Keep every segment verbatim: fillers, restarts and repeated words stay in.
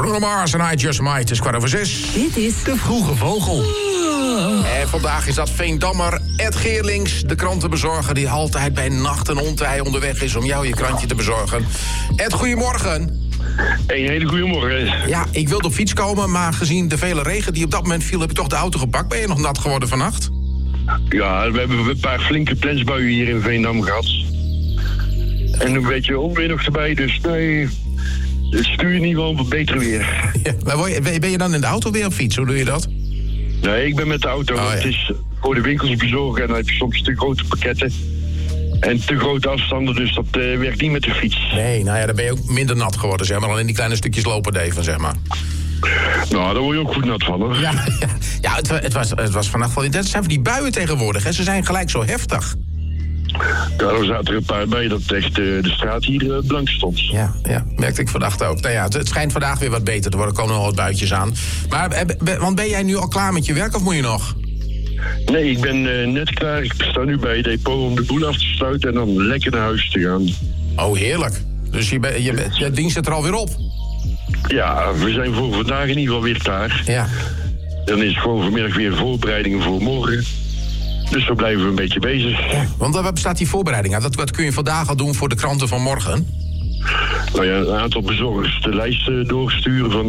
Bruno Mars en I Just Might. Het is kwart over zes. Dit is De Vroege Vogel. En vandaag is dat Veendammer Ed Geerlings, de krantenbezorger die altijd bij nacht en ontij onderweg is om jou je krantje te bezorgen. Ed, goedemorgen. Een hele goede morgen. Ja, ik wilde op fiets komen, maar gezien de vele regen die op dat moment viel, heb ik toch de auto gepakt. Ben je nog nat geworden vannacht? Ja, we hebben een paar flinke plensbuien hier in Veendam gehad. En een beetje onweer nog erbij, dus nee, het stuur je in ieder geval wat beter weer. Ja, maar ben je dan in de auto weer op fiets? Hoe doe je dat? Nee, ik ben met de auto. Oh, ja. Het is voor de winkels bezorgen en dan heb je soms te grote pakketten. En te grote afstanden, dus dat uh, werkt niet met de fiets. Nee, nou ja, dan ben je ook minder nat geworden, zeg maar. Alleen die kleine stukjes lopen even, zeg maar. Nou, daar word je ook goed nat van, hoor. Ja, ja, ja het, het, was, het was vannacht wel intens. Het zijn van die buien tegenwoordig, hè. Ze zijn gelijk zo heftig. Ja, er zaten er een paar bij dat echt uh, de straat hier uh, blank stond. Ja, ja, merkte ik vannacht ook. Nou ja, het, het schijnt vandaag weer wat beter te worden. Er komen nog wat buitjes aan. Maar, be, want ben jij nu al klaar met je werk of moet je nog? Nee, ik ben uh, net klaar. Ik sta nu bij het depot om de boel af te sluiten en dan lekker naar huis te gaan. Oh, heerlijk. Dus je, be, je, je dienst het er alweer op? Ja, we zijn voor vandaag in ieder geval weer klaar. Ja. Dan is het gewoon vanmiddag weer voorbereidingen voor morgen. Dus zo blijven we een beetje bezig. Ja, want wat bestaat die voorbereiding uit? Wat, wat kun je vandaag al doen voor de kranten van morgen? Nou ja, een aantal bezorgers de lijsten doorsturen van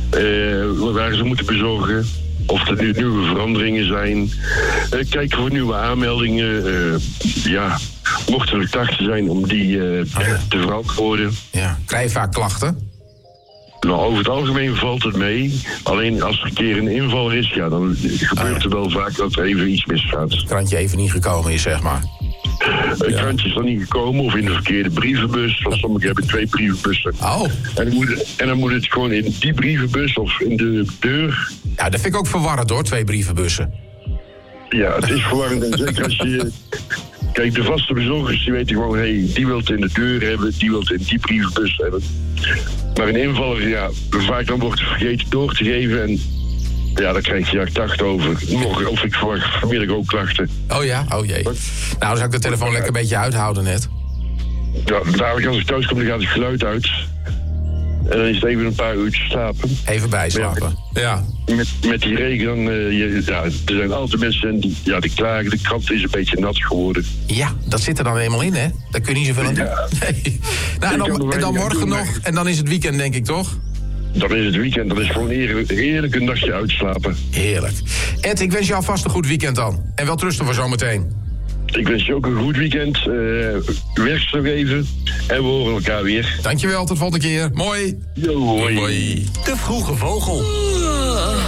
uh, waar ze moeten bezorgen. Of er nu nieuwe veranderingen zijn. Uh, kijken voor nieuwe aanmeldingen. Uh, ja, mochten er klachten zijn om die uh, oh, ja. te verantwoorden. Ja. Krijg je vaak klachten? Nou, over het algemeen valt het mee. Alleen als er een keer een inval is, ja, dan gebeurt oh, ja. er wel vaak dat er even iets misgaat. Het krantje even niet gekomen is, zeg maar. Het ja. krantje is dan niet gekomen of in de verkeerde brievenbus. Want sommigen hebben twee brievenbussen. Oh. En dan, moet het, en dan moet het gewoon in die brievenbus of in de deur. Ja, dat vind ik ook verwarrend hoor, twee brievenbussen. Ja, het is verwarrend. En zeker als je... Kijk, de vaste bezorgers die weten gewoon, hé, hey, die wil het in de deur hebben, die wil het in die brievenbus hebben. Maar een invaller, ja, vaak dan wordt het vergeten door te geven en ja, dan krijg je ja klachten over. Morgen, of ik verwacht vanmiddag ook klachten. Oh ja? Oh jee. Nou, dan zou ik de telefoon lekker een beetje uithouden net. Ja, dadelijk als ik thuis kom, dan gaat het geluid uit. En dan is het even een paar uurtjes slapen. Even bijslapen, ja. ja. Met, met die regen, dan, uh, je, ja, er zijn altijd mensen die, ja, die klagen. De krant is een beetje nat geworden. Ja, dat zit er dan eenmaal in, hè? Daar kun je niet zoveel aan doen. Ja. Nee. Nou, en dan, en dan morgen doen, nog, maar... en dan is het weekend, denk ik, toch? Dan is het weekend, dan is gewoon heerlijk, heerlijk een nachtje uitslapen. Heerlijk. Ed, ik wens jou vast een goed weekend dan. En wel trusten voor zometeen. Ik wens je ook een goed weekend. Uh, werk nog even. En we horen elkaar weer. Dankjewel, tot de volgende keer. Mooi. Yo, hoi. Mooi. De Vroege Vogel.